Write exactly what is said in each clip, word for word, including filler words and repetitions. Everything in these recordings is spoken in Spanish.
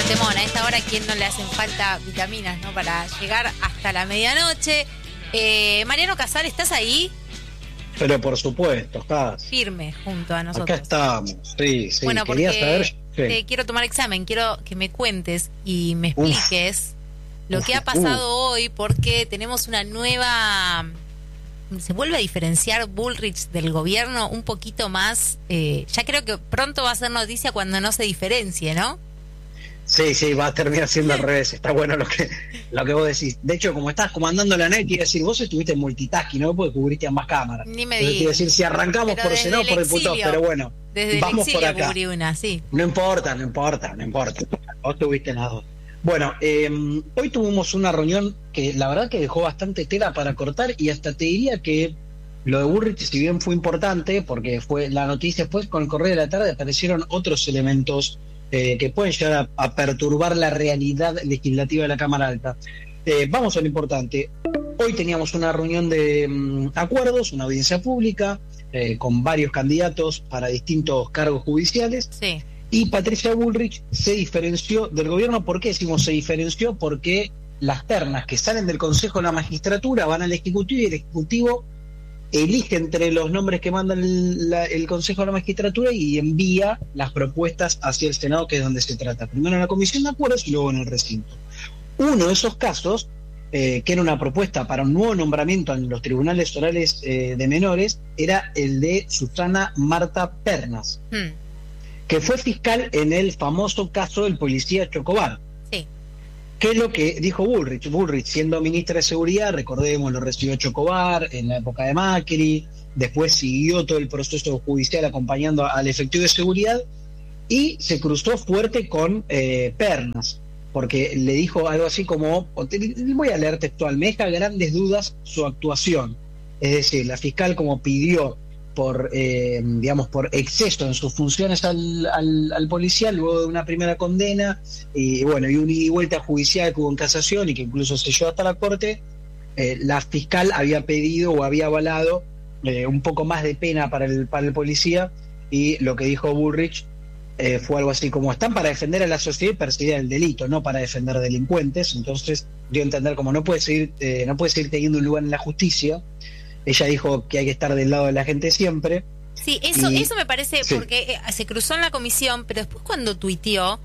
temón. A esta hora, ¿quién no le hacen falta vitaminas, no? Para llegar hasta la medianoche. Eh, Mariano Casal, ¿estás ahí? Pero por supuesto, estás Firme junto a nosotros. Acá estamos, sí, sí. Bueno, porque Quería saber, sí. te quiero tomar examen, quiero que me cuentes y me expliques uf, lo uf, que ha pasado uf. hoy, porque tenemos una nueva... Se vuelve a diferenciar Bullrich del gobierno un poquito más. Eh, ya creo que pronto va a ser noticia cuando no se diferencie, ¿no? Sí, sí, va a terminar siendo al revés. Está bueno lo que lo que vos decís. De hecho, como estás comandando la net, quiero decir, vos estuviste en multitasking, ¿no? Porque cubriste ambas cámaras. Ni me digas. Quiero decir, si arrancamos por ese no, por el puto, pero bueno, desde vamos el por acá. Cubrí una, sí. No importa, no importa, no importa. Vos tuviste las dos. Bueno, eh, hoy tuvimos una reunión que la verdad que dejó bastante tela para cortar, y hasta te diría que lo de Bullrich, si bien fue importante, porque fue la noticia, después con el correr de la tarde aparecieron otros elementos eh, que pueden llegar a, a perturbar la realidad legislativa de la Cámara Alta. Eh, vamos a lo importante. Hoy teníamos una reunión de um, acuerdos, una audiencia pública, eh, con varios candidatos para distintos cargos judiciales. Sí. Y Patricia Bullrich se diferenció del gobierno. ¿Por qué decimos se diferenció? Porque las ternas que salen del Consejo de la Magistratura van al Ejecutivo, y el Ejecutivo elige entre los nombres que manda el, la, el Consejo de la Magistratura y envía las propuestas hacia el Senado, que es donde se trata. Primero en la Comisión de Acuerdos y luego en el recinto. Uno de esos casos, eh, que era una propuesta para un nuevo nombramiento en los tribunales orales eh, de menores, era el de Susana Marta Pernas. Hmm. que fue fiscal en el famoso caso del policía Chocobar. Sí. ¿Qué es lo que dijo Bullrich? Bullrich, siendo ministra de Seguridad, recordemos, lo recibió Chocobar en la época de Macri, después siguió todo el proceso judicial acompañando al efectivo de seguridad, y se cruzó fuerte con eh, Pernas, porque le dijo algo así como, voy a leer textual, me deja grandes dudas su actuación. Es decir, la fiscal como pidió por eh, digamos por exceso en sus funciones al, al, al policía, luego de una primera condena, y bueno, y una ida y vuelta judicial que hubo en casación y que incluso se llevó hasta la corte, eh, la fiscal había pedido o había avalado eh, un poco más de pena para el, para el policía, y lo que dijo Bullrich eh, fue algo así como, están para defender a la sociedad y perseguir el delito, no para defender delincuentes. Entonces dio a entender como no puede seguir, eh, no puede seguir teniendo un lugar en la justicia. Ella dijo que hay que estar del lado de la gente siempre. Sí, eso, y, eso me parece, sí. porque se cruzó en la comisión, pero después cuando tuiteó,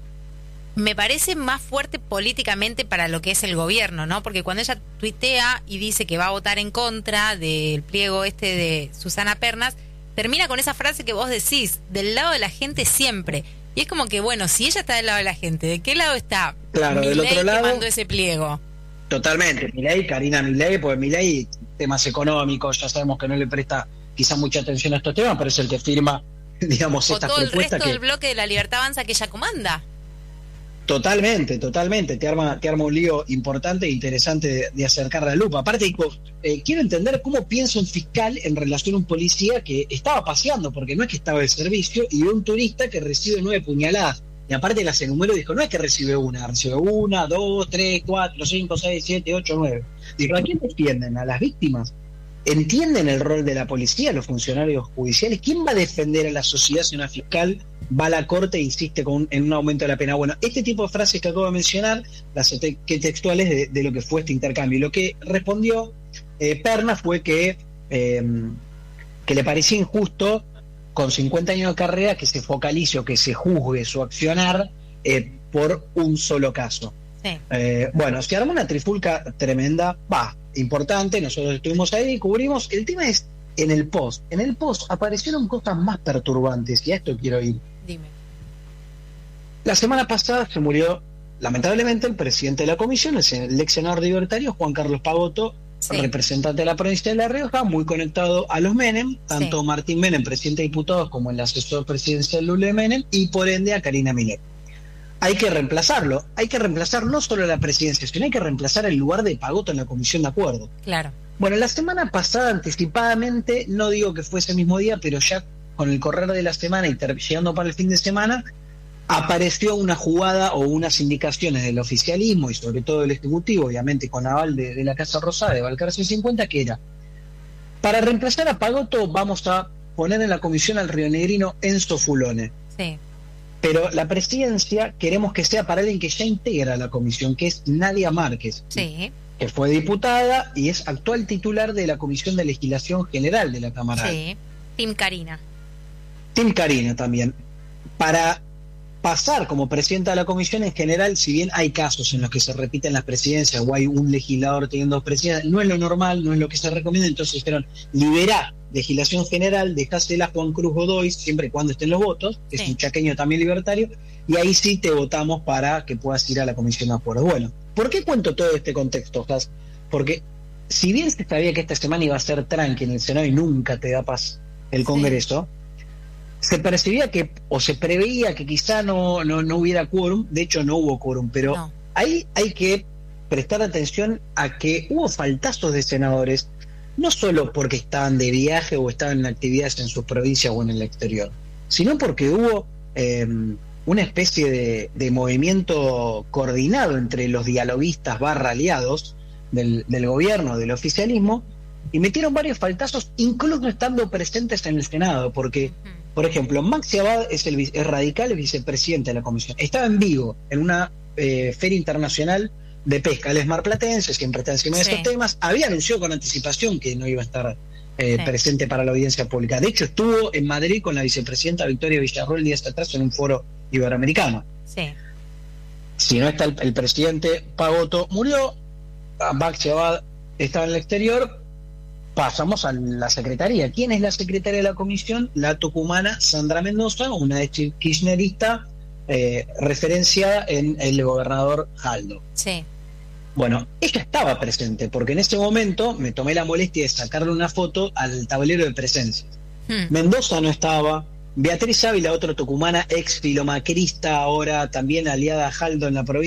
me parece más fuerte políticamente para lo que es el gobierno, ¿no? Porque cuando ella tuitea y dice que va a votar en contra del pliego este de Susana Pernas, termina con esa frase que vos decís, del lado de la gente siempre. Y es como que, bueno, si ella está del lado de la gente, ¿de qué lado está? Claro, del otro lado, que mandó ese pliego. Totalmente, Milei, Karina Milei, porque Milei, temas económicos, ya sabemos que no le presta quizá mucha atención a estos temas, pero es el que firma, digamos, o estas todo propuestas. El resto que... del bloque de la Libertad Avanza que ella comanda. Totalmente, totalmente, te arma, te arma un lío importante e interesante de, de acercar la lupa. Aparte, eh, quiero entender cómo piensa un fiscal en relación a un policía que estaba paseando, porque no es que estaba de servicio, y un turista que recibe nueve puñaladas. Y aparte las enumeró y dijo, no es que recibe una, recibe una, dos, tres, cuatro, cinco, seis, siete, ocho, nueve. Dijo, ¿a quién defienden? ¿A las víctimas? ¿Entienden el rol de la policía, los funcionarios judiciales? ¿Quién va a defender a la sociedad si una fiscal va a la corte e insiste con un, en un aumento de la pena? Bueno, este tipo de frases que acabo de mencionar, las te, que textuales de, de lo que fue este intercambio. Y lo que respondió eh, Pernas fue que, eh, que le parecía injusto, con cincuenta años de carrera, que se focalice o que se juzgue su accionar eh, por un solo caso. Sí. Eh, bueno, se armó una trifulca tremenda, va, importante, nosotros estuvimos ahí y cubrimos. El tema es en el post. En el post aparecieron cosas más perturbantes, y a esto quiero ir. Dime. La semana pasada se murió, lamentablemente, el presidente de la comisión, el ex senador libertario, Juan Carlos Pagotto, sí. representante de la provincia de La Rioja, muy conectado a los Menem, tanto sí. Martín Menem, presidente de diputados, como el asesor presidencial Lula Menem, y por ende a Karina Milei. Hay que reemplazarlo, hay que reemplazar no solo la presidencia, sino hay que reemplazar el lugar de Pagotto en la comisión de acuerdo. Claro. Bueno, la semana pasada, anticipadamente, no digo que fue ese mismo día, pero ya con el correr de la semana y ter- llegando para el fin de semana, apareció una jugada o unas indicaciones del oficialismo y sobre todo del Ejecutivo, obviamente con aval de, de la Casa Rosada, de Balcarce cincuenta, que era, para reemplazar a Pagotto vamos a poner en la comisión al rionegrino Enzo Fulone. Sí. Pero la presidencia queremos que sea para alguien que ya integra la comisión, que es Nadia Márquez, Sí, que fue diputada y es actual titular de la Comisión de Legislación General de la Cámara. sí. Tim Karina. Tim Karina también. Para pasar como presidenta de la comisión, en general, si bien hay casos en los que se repiten las presidencias o hay un legislador teniendo dos presidencias, no es lo normal, no es lo que se recomienda. Entonces dijeron, liberá legislación general, dejásela a Juan Cruz Godoy, siempre y cuando estén los votos, que Sí. es un chaqueño también libertario, y ahí sí te votamos para que puedas ir a la comisión de acuerdo. Bueno, ¿por qué cuento todo este contexto, Jas? Porque si bien se sabía que esta semana iba a ser tranqui en el Senado y nunca te da paz el Congreso, se percibía que, o se preveía que quizá no, no, no hubiera quórum. De hecho no hubo quórum, pero No. ahí hay que prestar atención a que hubo faltazos de senadores, no solo porque estaban de viaje o estaban en actividades en sus provincias o en el exterior, sino porque hubo eh, una especie de, de movimiento coordinado entre los dialoguistas barra aliados del, del gobierno, del oficialismo, y metieron varios faltazos, incluso estando presentes en el Senado, porque por ejemplo, Maxi Abad es, el, es radical, el vicepresidente de la comisión. Estaba en Vigo, en una eh, feria internacional de pesca. Él es marplatense, siempre está encima de Sí. esos temas. Había anunciado con anticipación que no iba a estar eh, Sí. presente para la audiencia pública. De hecho, estuvo en Madrid con la vicepresidenta Victoria Villarroel días atrás en un foro iberoamericano. Sí. Si no está el, el presidente Pagotto, murió. Maxi Abad estaba en el exterior. Pasamos a la secretaría. ¿Quién es la secretaria de la comisión? La tucumana Sandra Mendoza, una kirchnerista eh, referenciada en el gobernador Jaldo. Sí. Bueno, ella estaba presente, porque en ese momento me tomé la molestia de sacarle una foto al tablero de presencias. Hmm. Mendoza no estaba, Beatriz Ávila, otra tucumana, ex filomacrista, ahora también aliada a Jaldo en la provincia,